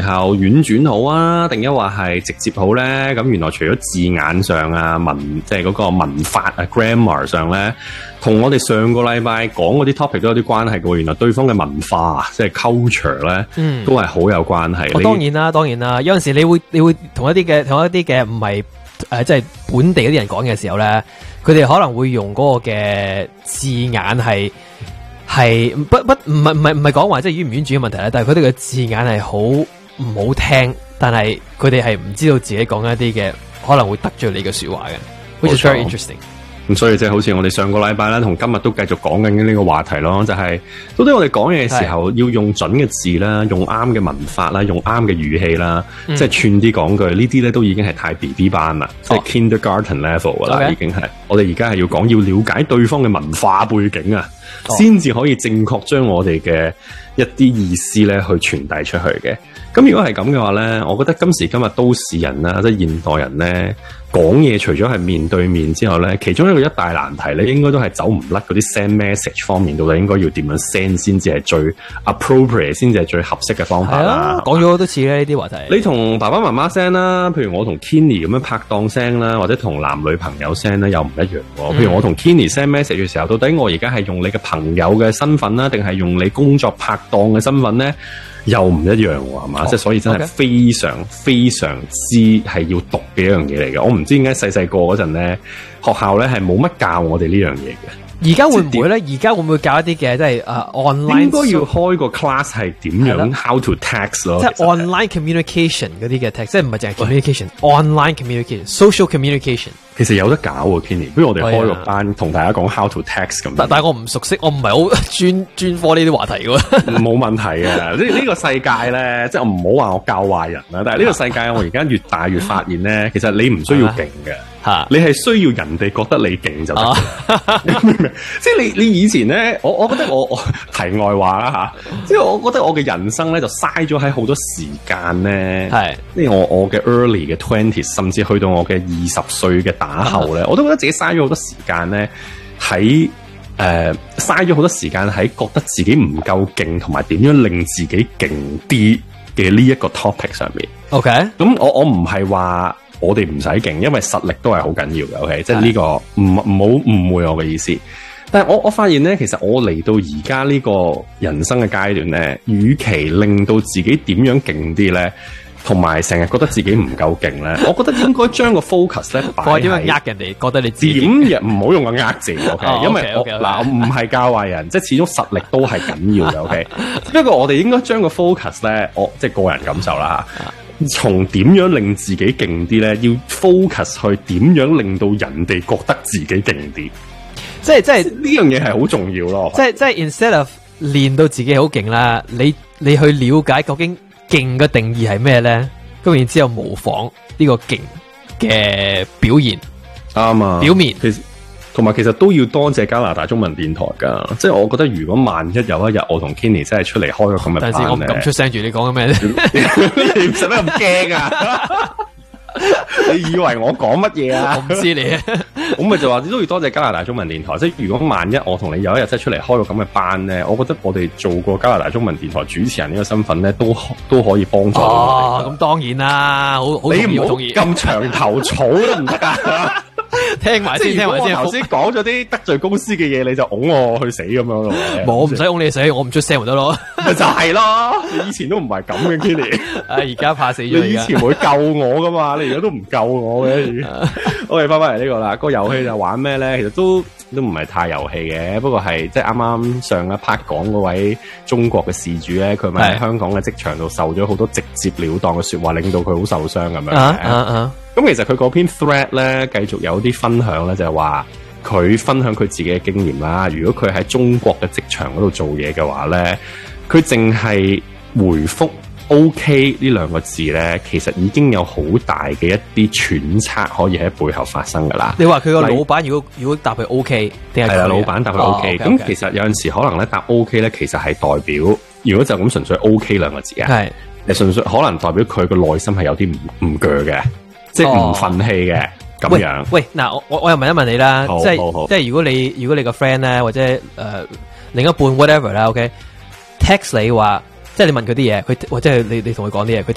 候婉轉好啊，定抑或係直接好咧？咁原來除咗字眼上啊，即係嗰個文法啊 grammar 上咧，同我哋上個禮拜講嗰啲 topic 都有啲關係嘅。原來對方嘅文化即係 culture 咧，都係好有關係。 當然啦，有陣時你會同一啲嘅唔係即係本地嗰啲人講嘅時候咧，佢哋可能會用嗰個嘅字眼係唔係講話即係婉唔婉轉嘅問題咧，但係佢哋嘅字眼係好唔好聽，但係佢哋係唔知道自己講一啲嘅可能會得罪你嘅說話嘅 ，which is very interesting。 咁所以即係好似我哋上個禮拜啦，同今日都繼續講緊呢個話題咯，就係到底我哋講嘢嘅時候要用準嘅字啦，用啱嘅文法啦，用啱嘅語氣啦，即係串啲講句，呢啲咧都已經係太 BB 班啦，即係 kindergarten level 噶啦，已經係。我哋而家係要講要了解對方嘅文化背景啊，先至可以正確將我哋嘅一啲意思咧去傳遞出去嘅。咁如果係咁嘅話咧，我覺得今時今日都市人啦，即係現代人咧，講嘢除咗係面對面之後咧，其中一大難題咧，應該都係走唔甩嗰啲 send message 方面，到底應該要點樣 send 先至係最 appropriate， 先至係最合適嘅方法啦。 講咗好多次咧呢啲話題。 你同爸爸媽媽 send 啦，譬如我同 Kenny 咁樣拍檔 send 啦，或者同男女朋友 send 咧又唔一樣喎。譬如我同 Kenny send message 嘅時候，到底我而家係用你嘅朋友嘅身份啦，定係用你工作拍檔嘅身份咧？又唔一樣喎，係嘛？即係所以真係非常非常之係要讀嘅一樣嘢嚟嘅。我唔知點解細個嗰陣咧，學校咧係冇乜教我哋呢樣嘢嘅。 而家會唔會咧？而家會唔會教一啲嘅即係online？應該要開個 class 係點樣 how to text 咯， 即係 online communication 嗰啲嘅 text， 即係唔係淨係 communication，online communication、social communication。 其實有得搞喎 Kenny， 不如我哋開個班同大家講 how to text 咁。 但係我唔熟悉，我唔係好專科呢啲話題嘅喎。冇問題嘅，呢個世界咧，即係我唔好話我教壞人啦。但係呢個世界我而家越大越發現咧，其實你唔需要勁嘅，你係需要人哋覺得你勁就得。你明唔明？即係你以前咧，我覺得我題外話啦吓，即係我覺得我嘅人生咧就嘥咗喺好多時間咧，即係我嘅 early 嘅 20s， 甚至去到我嘅20歲嘅打後咧，我都覺得自己嘥咗好多時間咧喺嘥咗好多時間喺覺得自己唔夠勁，同埋點樣令自己勁啲嘅呢一個 topic 上面。OK， 咁我唔係話我哋唔使勁，因為實力都係好緊要嘅。OK， 即係呢個唔好誤會我嘅意思。但係我發現咧，其實我嚟到而家呢個人生嘅階段咧，與其令到自己點樣勁啲咧，同埋成日覺得自己唔夠勁咧，我覺得應該將個 focus 咧擺喺點樣呃人哋覺得你點唔好用個呃字 ，OK？ 因為我唔係教壞人，即係始終實力都係緊要嘅 ，OK？ 不過我哋應該將個 focus 咧，我即係個人感受啦嚇。從點樣令自己勁啲咧，要 focus 去點樣令到人哋覺得自己勁啲，即係呢樣嘢係好重要咯。即係 instead of 練到自己好勁啦，你去了解究竟勁嘅定義係咩咧？咁然之後模仿呢個勁嘅表現，啱啊。表面同埋其實都要多謝加拿大中文電台噶，即係我覺得如果萬一有一日我同 Kenny 真係出嚟開個咁嘅班咧，我唔敢出聲住，你講緊咩咧？你唔使咩咁驚啊？你以為我講乜嘢啊？我唔知你啊，我咪就話都要多謝加拿大中文電台。即係如果萬一我同你有一日真係出嚟開個咁嘅班咧，我覺得我哋做過加拿大中文電台主持人呢個身份咧，都可以幫助到我哋。咁當然啦，好你唔好咁長頭草都唔得啊！聽埋先，聽埋先。頭先講咗啲得罪公司嘅嘢，你就拱我去死咁樣咯。我唔使拱你死，我唔出聲咪得咯。咪就係咯，你以前都唔係咁嘅 Kenny。而家怕死咗。你以前會救我噶嘛？你而家都唔救我嘅。我哋翻返嚟呢個啦，個遊戲就玩咩咧？其實都唔係太遊戲嘅，不過係即係啱啱上一 part 講嗰位中國嘅事主咧，佢咪喺香港嘅職場度受咗好多直接了當嘅說話，令到佢好受傷咁樣。咁其實佢嗰篇 thread 咧，繼續有啲分享咧，就係話佢分享佢自己嘅經驗啦。如果佢喺中國嘅職場嗰度做嘢嘅話咧，佢淨係回覆 OK 呢兩個字咧，其實已經有好大嘅一啲揣測可以喺背後發生噶啦。你話佢個老闆如果答佢 OK， 定係老闆答佢 OK？咁其實有陣時可能咧答 OK 咧，其實係代表如果就咁純粹 OK 兩個字啊，係純粹可能代表佢個內心係有啲唔鋸嘅。即係唔忿氣嘅咁樣。喂，嗱，我又問一問你啦，即係如果你個 friend 咧，或者另一半 whatever 啦 ，OK，text 你話，即係你問佢啲嘢，佢或者係你同佢講啲嘢，佢